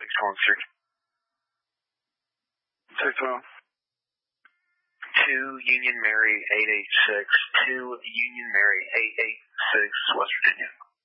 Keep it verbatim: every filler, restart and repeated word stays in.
six one six. six one. two Union Mary eight eight six. two Union Mary eight eight six, West Virginia.